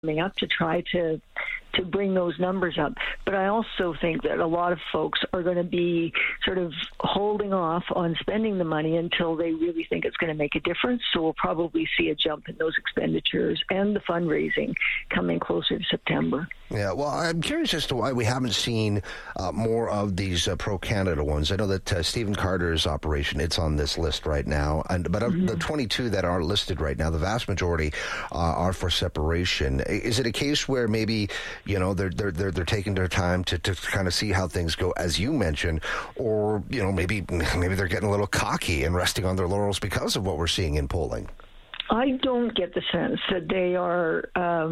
up to try to bring those numbers up. But I also think that a lot of folks are going to be sort of holding off on spending the money until they really think it's going to make a difference. So we'll probably see a jump in those expenditures and the fundraising coming closer to September. Yeah, well, I'm curious as to why we haven't seen more of these pro-Canada ones. I know that Stephen Carter's operation, it's on this list right now, but of the 22 that are listed right now, the vast majority are for separation. Is it a case where maybe, you know, they're taking their time to kind of see how things go, as you mentioned, or, you know, maybe they're getting a little cocky and resting on their laurels because of what we're seeing in polling? I don't get the sense that they are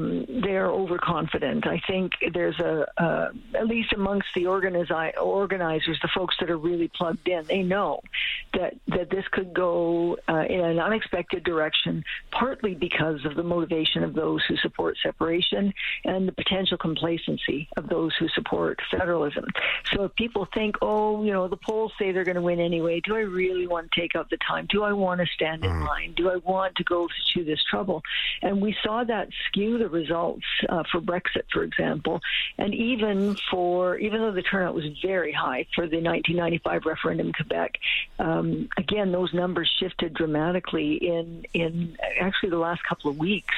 overconfident. I think there's at least amongst the organizers, the folks that are really plugged in, they know that this could go in an unexpected direction, partly because of the motivation of those who support separation and the potential complacency of those who support federalism. So if people think, oh, you know, the polls say they're going to win anyway, do I really want to take up the time? Do I want to stand in line? Do I want to go to this trouble? And we saw that skew the results for Brexit, for example, and even though the turnout was very high for the 1995 referendum in Quebec, again, those numbers shifted dramatically in actually the last couple of weeks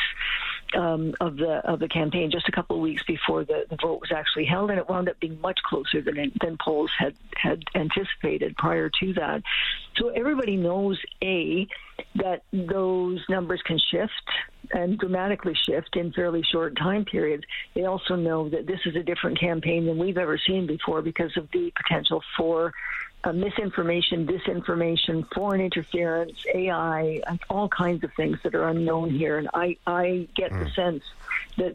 of the campaign, just a couple of weeks before the vote was actually held, and it wound up being much closer than polls had anticipated prior to that. So everybody knows, that those numbers can shift and dramatically shift in fairly short time periods. They also know that this is a different campaign than we've ever seen before because of the potential for misinformation, disinformation, foreign interference, AI, all kinds of things that are unknown here. And I get the sense that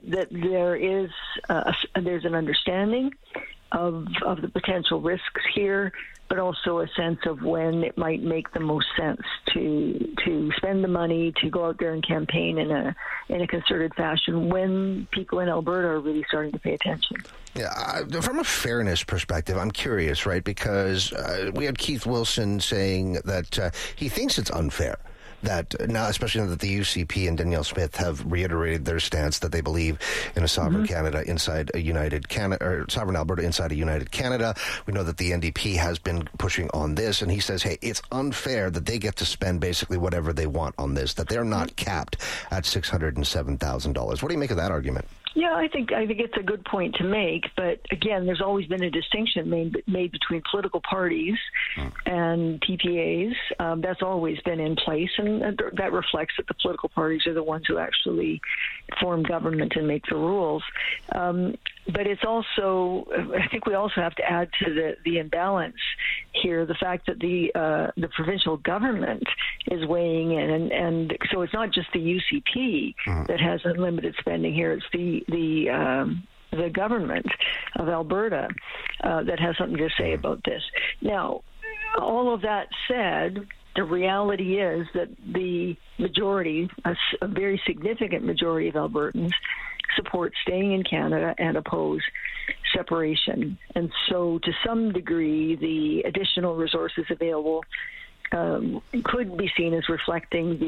there's an understanding of the potential risks here, but also a sense of when it might make the most sense to spend the money, to go out there and campaign in a concerted fashion when people in Alberta are really starting to pay attention. Yeah, from a fairness perspective, I'm curious, right? Because we had Keith Wilson saying that he thinks it's unfair that now, especially now that the UCP and Danielle Smith have reiterated their stance that they believe in a sovereign Canada inside a united Canada, or sovereign Alberta inside a united Canada. We know that the NDP has been pushing on this, and he says, hey, it's unfair that they get to spend basically whatever they want on this, that they're not capped at $607,000. What do you make of that argument? Yeah, I think it's a good point to make, but again, there's always been a distinction made between political parties and TPAs. That's always been in place, and that reflects that the political parties are the ones who actually form government and make the rules. But it's also, I think we also have to add to the imbalance here the fact that the provincial government is weighing in, and so it's not just the UCP that has unlimited spending here. It's the government of Alberta that has something to say about this. Now, all of that said, the reality is that the majority, a very significant majority of Albertans, support staying in Canada and oppose separation. And so to some degree, the additional resources available could be seen as reflecting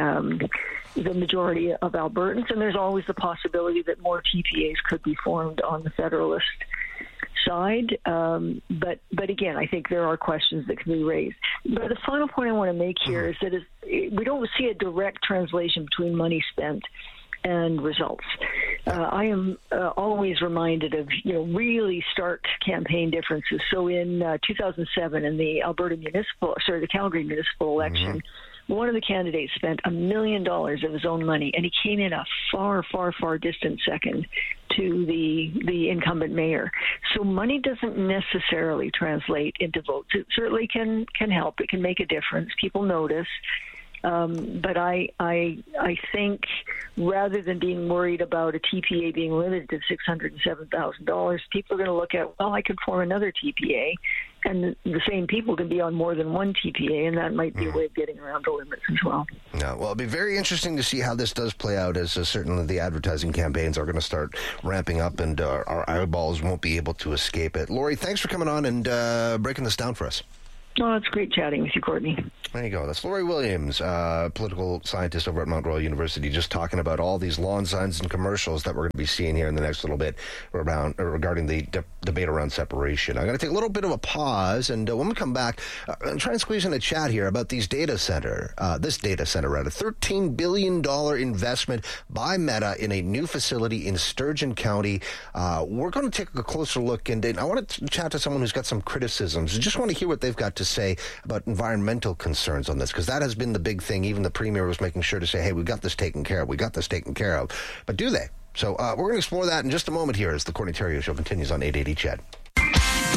the majority of Albertans. And there's always the possibility that more TPAs could be formed on the Federalist side. But again, I think there are questions that can be raised. But the final point I want to make here is that we don't see a direct translation between money spent and results. I am always reminded of really stark campaign differences. So in 2007, in the Calgary municipal election, one of the candidates spent $1 million of his own money, and he came in a far, far, far distant second to the incumbent mayor. So money doesn't necessarily translate into votes. It certainly can help. It can make a difference. People notice. But I think rather than being worried about a TPA being limited to $607,000, people are going to look at, well, I could form another TPA, and the same people can be on more than one TPA, and that might be a way of getting around the limits as well. Yeah, well, it'll be very interesting to see how this does play out, as certainly the advertising campaigns are going to start ramping up, and our eyeballs won't be able to escape it. Lori, thanks for coming on and breaking this down for us. Oh, it's great chatting with you, Courtney. There you go. That's Lori Williams, political scientist over at Mount Royal University, just talking about all these lawn signs and commercials that we're going to be seeing here in the next little bit regarding the debate around separation. I'm going to take a little bit of a pause, and when we come back, I'm trying to squeeze in a chat here about this data center, $13 billion investment by Meta in a new facility in Sturgeon County. We're going to take a closer look, and I want to chat to someone who's got some criticisms. I just want to hear what they've got to say about environmental concerns on this, because that has been the big thing. Even the premier was making sure to say, hey, we got this taken care of. But do they? So we're going to explore that in just a moment here as the Courtney Theriault Show continues on 880 CHED.